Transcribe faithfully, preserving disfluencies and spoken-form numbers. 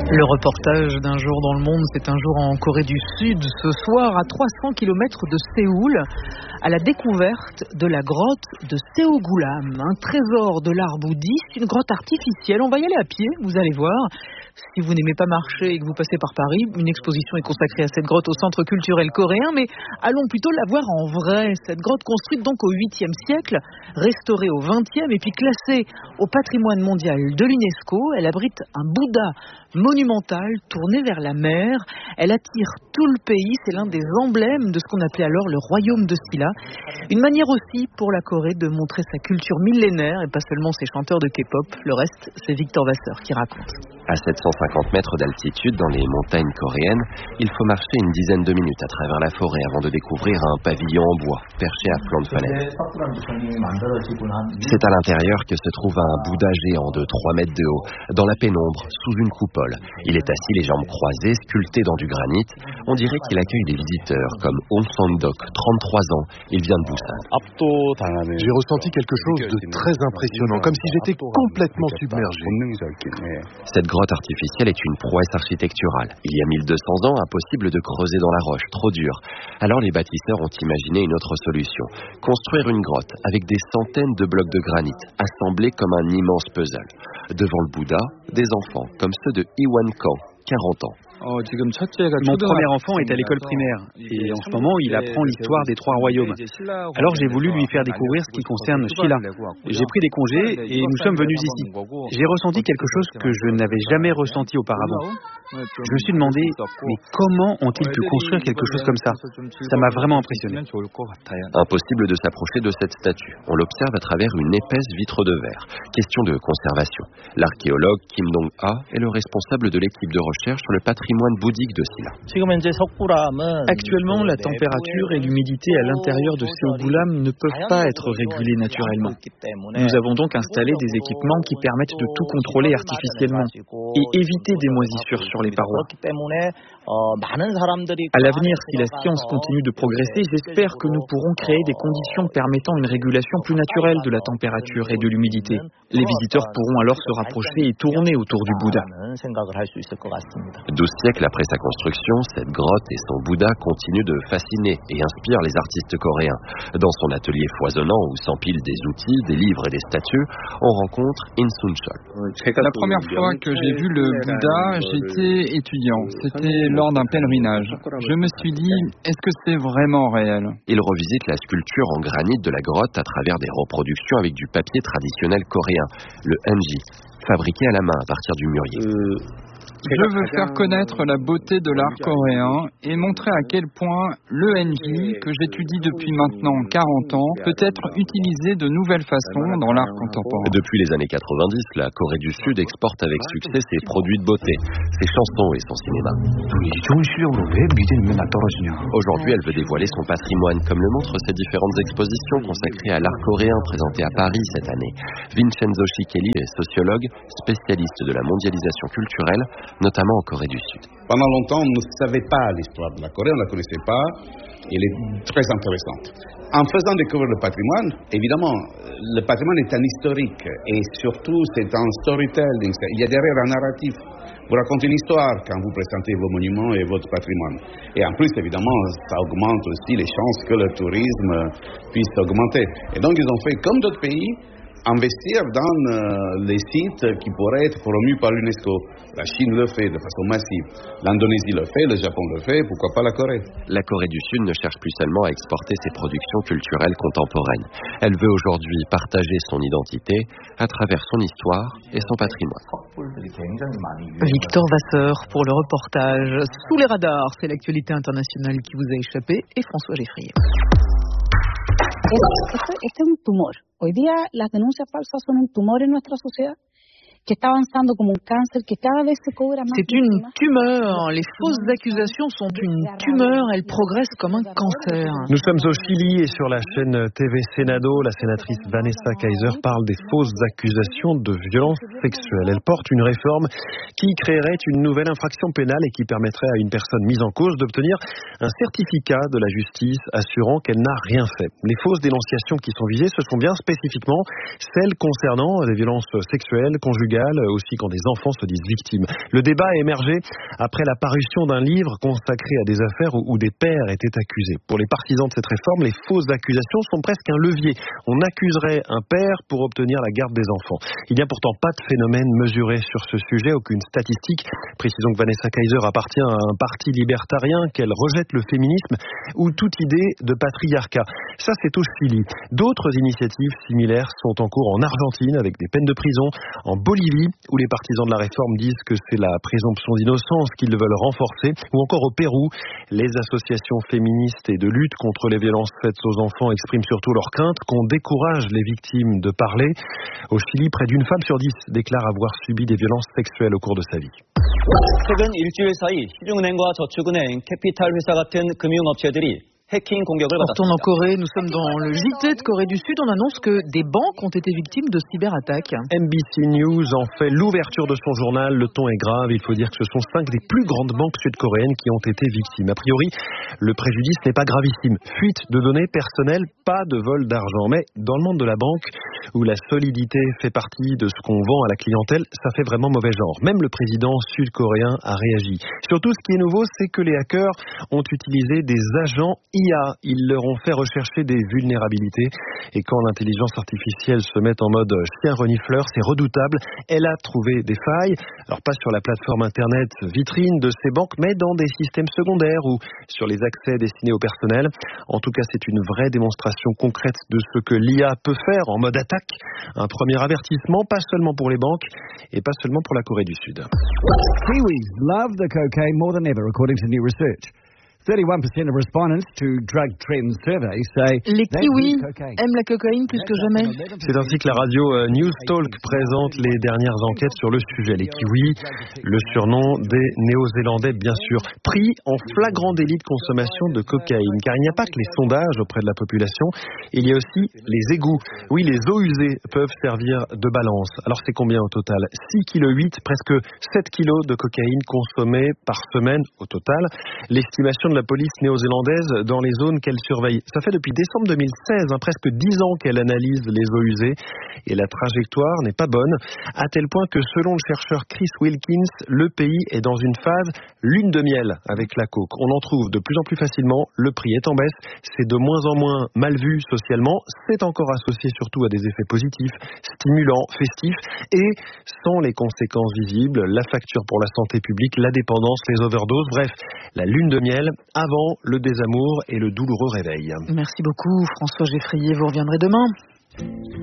Le reportage d'un jour dans le monde, c'est un jour en Corée du Sud. Ce soir, à trois cents kilomètres de Séoul, à la découverte de la grotte de Seogulam, un trésor de l'art bouddhiste, une grotte artificielle. On va y aller à pied, vous allez voir. Si vous n'aimez pas marcher et que vous passez par Paris, une exposition est consacrée à cette grotte au Centre culturel coréen, mais allons plutôt la voir en vrai. Cette grotte construite donc au huitième siècle, restaurée au vingtième et puis classée au patrimoine mondial de l'UNESCO. Elle abrite un Bouddha monumental tourné vers la mer. Elle attire tout le pays. C'est l'un des emblèmes de ce qu'on appelait alors le royaume de Silla. Une manière aussi pour la Corée de montrer sa culture millénaire et pas seulement ses chanteurs de K-pop. Le reste, c'est Victor Vasseur qui raconte. À sept cent cinquante mètres d'altitude, dans les montagnes coréennes, il faut marcher une dizaine de minutes à travers la forêt avant de découvrir un pavillon en bois, perché à flanc de falaise. C'est à l'intérieur que se trouve un Bouddha géant de trois mètres de haut, dans la pénombre, sous une coupole. Il est assis, les jambes croisées, sculpté dans du granit. On dirait qu'il accueille des visiteurs, comme On Sang-dok, trente-trois ans. Il vient de Busan. J'ai ressenti quelque chose de très impressionnant, comme si j'étais complètement submergé. Cette grotte artificielle est une prouesse architecturale. Il y a mille deux cents ans, impossible de creuser dans la roche, trop dur. Alors les bâtisseurs ont imaginé une autre solution. Construire une grotte avec des centaines de blocs de granit, assemblés comme un immense puzzle. Devant le Bouddha, des enfants, comme ceux de Iwan Kang, quarante ans. Mon premier enfant est à l'école primaire et en ce moment il apprend l'histoire des trois royaumes. Alors j'ai voulu lui faire découvrir ce qui concerne Silla. J'ai pris des congés et nous sommes venus ici. J'ai ressenti quelque chose que je n'avais jamais ressenti auparavant. Je me suis demandé, mais comment ont-ils pu construire quelque chose comme ça? Ça m'a vraiment impressionné. Impossible de s'approcher de cette statue. On l'observe à travers une épaisse vitre de verre. Question de conservation. L'archéologue Kim Dong-ha est le responsable de l'équipe de recherche sur le patrimoine bouddhique de Silla. Actuellement, la température et l'humidité à l'intérieur de Seogulam ne peuvent pas être régulées naturellement. Nous avons donc installé des équipements qui permettent de tout contrôler artificiellement et éviter des moisissures sur les parois. À l'avenir, si la science continue de progresser, j'espère que nous pourrons créer des conditions permettant une régulation plus naturelle de la température et de l'humidité. Les visiteurs pourront alors se rapprocher et tourner autour du Bouddha. douze siècles après sa construction, cette grotte et son Bouddha continuent de fasciner et inspirent les artistes coréens. Dans son atelier foisonnant où s'empilent des outils, des livres et des statues, on rencontre In Sun-chol. La première fois que j'ai vu le Bouddha, j'étais étudiant. C'était lors d'un pèlerinage. Je me suis dit, est-ce que c'est vraiment réel? Il revisite la sculpture en granit de la grotte à travers des reproductions avec du papier traditionnel coréen, le hanji, fabriqué à la main à partir du mûrier. Euh... Je veux faire connaître la beauté de l'art coréen et montrer à quel point le hanji, que j'étudie depuis maintenant quarante ans, peut être utilisé de nouvelles façons dans l'art contemporain. Depuis les années quatre-vingt-dix, la Corée du Sud exporte avec succès ses produits de beauté, ses chansons et son cinéma. Aujourd'hui, elle veut dévoiler son patrimoine, comme le montrent ses différentes expositions consacrées à l'art coréen présentées à Paris cette année. Vincenzo Shikeli est sociologue, spécialiste de la mondialisation culturelle, notamment en Corée du Sud. Pendant longtemps, on ne savait pas l'histoire de la Corée, on ne la connaissait pas. Elle est très intéressante. En faisant découvrir le patrimoine, évidemment, le patrimoine est un historique et surtout c'est un storytelling. Il y a derrière un narratif. Vous racontez une histoire quand vous présentez vos monuments et votre patrimoine. Et en plus, évidemment, ça augmente aussi les chances que le tourisme puisse augmenter. Et donc, ils ont fait comme d'autres pays, investir dans euh, les sites qui pourraient être promus par l'UNESCO. La Chine le fait de façon massive. L'Indonésie le fait, le Japon le fait, pourquoi pas la Corée? La Corée du Sud ne cherche plus seulement à exporter ses productions culturelles contemporaines. Elle veut aujourd'hui partager son identité à travers son histoire et son patrimoine. Victor Vasseur pour le reportage Sous les radars, c'est l'actualité internationale qui vous a échappé, et François Geffrier. Este, este es un tumor. Hoy día las denuncias falsas son un tumor en nuestra sociedad. que está avanzando como un cáncer que cada vez se cobra más. C'est une tumeur. Les fausses accusations sont une tumeur. Elles progressent comme un cancer. Nous sommes au Chili et sur la chaîne T V Senado, la sénatrice Vanessa Kaiser parle des fausses accusations de violences sexuelles. Elle porte une réforme qui créerait une nouvelle infraction pénale et qui permettrait à une personne mise en cause d'obtenir un certificat de la justice assurant qu'elle n'a rien fait. Les fausses dénonciations qui sont visées, ce sont bien spécifiquement celles concernant les violences sexuelles, conjugales illégale, aussi quand des enfants se disent victimes. Le débat a émergé après la parution d'un livre consacré à des affaires où des pères étaient accusés. Pour les partisans de cette réforme, les fausses accusations sont presque un levier. On accuserait un père pour obtenir la garde des enfants. Il n'y a pourtant pas de phénomène mesuré sur ce sujet, aucune statistique. Précisons que Vanessa Kaiser appartient à un parti libertarien, qu'elle rejette le féminisme ou toute idée de patriarcat. Ça, c'est au Chili. D'autres initiatives similaires sont en cours en Argentine avec des peines de prison, en Bolivie où les partisans de la réforme disent que c'est la présomption d'innocence qu'ils veulent renforcer, ou encore au Pérou. Les associations féministes et de lutte contre les violences faites aux enfants expriment surtout leur crainte qu'on décourage les victimes de parler. Au Chili, près d'une femme sur dix déclare avoir subi des violences sexuelles au cours de sa vie. 최근 일주일 사이 시중은행과 저축은행, 캐피탈 회사 같은 금융업체들이 On retourne en Corée, nous sommes dans le J T de Corée du Sud, on annonce que des banques ont été victimes de cyberattaques. N B C News en fait l'ouverture de son journal, le ton est grave, il faut dire que ce sont cinq des plus grandes banques sud-coréennes qui ont été victimes. A priori, le préjudice n'est pas gravissime. Fuite de données personnelles, pas de vol d'argent. Mais dans le monde de la banque, où la solidité fait partie de ce qu'on vend à la clientèle, ça fait vraiment mauvais genre. Même le président sud-coréen a réagi. Surtout, ce qui est nouveau, c'est que les hackers ont utilisé des agents I A. Ils leur ont fait rechercher des vulnérabilités. Et quand l'intelligence artificielle se met en mode chien renifleur, c'est redoutable. Elle a trouvé des failles. Alors pas sur la plateforme internet vitrine de ces banques, mais dans des systèmes secondaires ou sur les accès destinés au personnel. En tout cas, c'est une vraie démonstration concrète de ce que l'I A peut faire en mode attaque. Un premier avertissement, pas seulement pour les banques et pas seulement pour la Corée du Sud. Kiwis love the cocaine more than ever, according to new research. thirty-one percent of respondents to drug trends survey say les kiwis aiment la cocaïne plus que jamais. C'est ainsi que la radio News Talk présente les dernières enquêtes sur le sujet. Les kiwis, le surnom des Néo-Zélandais bien sûr, pris en flagrant délit de consommation de cocaïne. Car il n'y a pas que les sondages auprès de la population, il y a aussi les égouts. Oui, les eaux usées peuvent servir de balance. Alors c'est combien au total? six virgule huit kilos, presque sept kilos de cocaïne consommée par semaine au total. L'estimation de la police néo-zélandaise dans les zones qu'elle surveille. Ça fait depuis décembre deux mille seize, hein, presque dix ans qu'elle analyse les eaux usées et la trajectoire n'est pas bonne, à tel point que selon le chercheur Chris Wilkins, le pays est dans une phase lune de miel avec la coke. On en trouve de plus en plus facilement, le prix est en baisse, c'est de moins en moins mal vu socialement, c'est encore associé surtout à des effets positifs, stimulants, festifs et sans les conséquences visibles, la facture pour la santé publique, la dépendance, les overdoses, bref, la lune de miel avant le désamour et le douloureux réveil. Merci beaucoup François Geffrier, vous reviendrez demain.